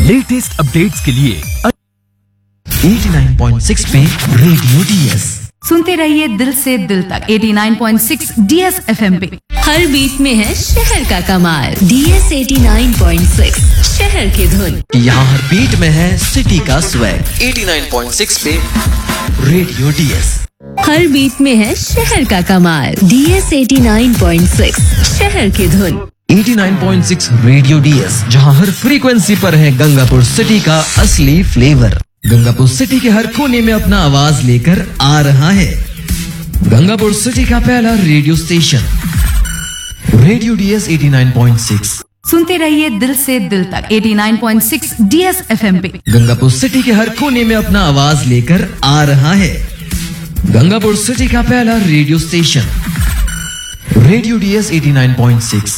Latest updates के लिए 89.6 पे रेडियो डीएस सुनते रहिए दिल से दिल तक 89.6 डीएस एफएम पे। हर बीट में है शहर का कमाल। डीएस 89.6 शहर की धुन। यहाँ हर बीट में है सिटी का स्वैग। 89.6 पे रेडियो डीएस। हर बीट में है शहर का कमाल। डीएस 89.6 शहर की धुन। 89.6 रेडियो डीएस, जहाँ हर फ्रीक्वेंसी पर है गंगापुर सिटी का असली फ्लेवर। गंगापुर सिटी के हर कोने में अपना आवाज लेकर आ रहा है गंगापुर सिटी का पहला रेडियो स्टेशन रेडियो डीएस 89.6। सुनते रहिए दिल से दिल तक 89.6 डीएस एफएम पे। गंगापुर सिटी के हर कोने में अपना आवाज लेकर आ रहा है गंगापुर सिटी का पहला रेडियो स्टेशन रेडियो डीएस 89.6।